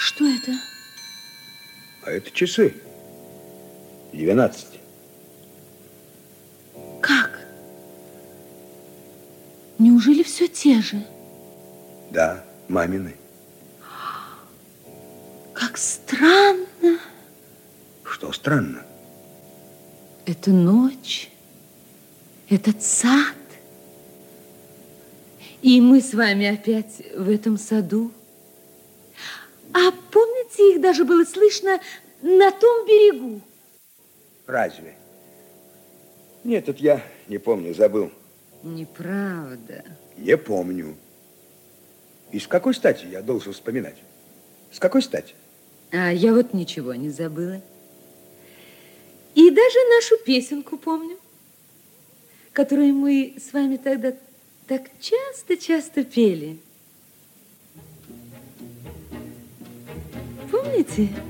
Что это? А это часы. 12. Как? Неужели все те же? Да, мамины. Как странно. Что странно? Это ночь, этот сад. И мы с вами опять в этом саду. А помните, их даже было слышно на том берегу? Разве? Нет, это я не помню, забыл. Неправда. Не помню. И с какой стати я должен вспоминать? С какой стати? А я вот ничего не забыла. И даже нашу песенку помню, которую мы с вами тогда так часто-часто пели. Помните?